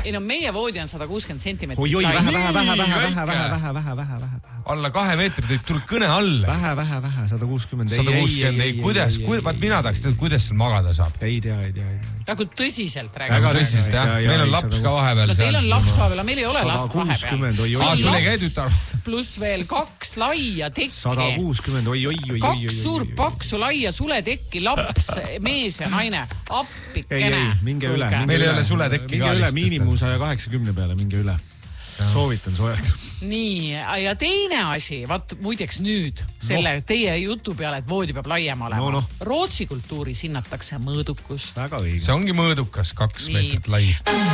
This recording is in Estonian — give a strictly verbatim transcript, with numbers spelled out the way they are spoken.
ei no meie voodi on sada kuuskümmend sentimeetrit. Oi, oi, vähe, vähe, vähe, vähe, vähe, vähe, vähe, vähe, vähe, vähe. Alla kahe meetrit, et tuleb kõne alla. Vähe, vähe, vähe, sada kuuskümmend. sada kuuskümmend, ei, kuidas, vaat mina tahaks teada, kuidas seal magada saab. Ei tea, ei tea, ei tea. Nagu tõsiselt räägime. Väga tõsiselt, jah. Meil on laps ka vahepeal. No teil on laps vahepeal, meil ei ole last vahepeal. Aa, sul ei käi tütar. Pluss veel kaks laia tekki. sada kuuskümmend, oi, oi, oi, oi. Kaks suurt paksu laia suletekki, laps, mees ja naine. Appikene. Ei, ei, minge üle. Meil ei ole suletekki ka. Minge üle miinimum saja kaheksakümne peale, minge üle. Soovitan soojalt. Nii, ja teine asi, vaat muideks nüüd selle no. teie jutu peale, et voodi peab laiem olema. No, no. Rootsi kultuuris hinnatakse mõõdukust. Väga õige. See ongi mõõdukas, kaks Nii. meetrit lai.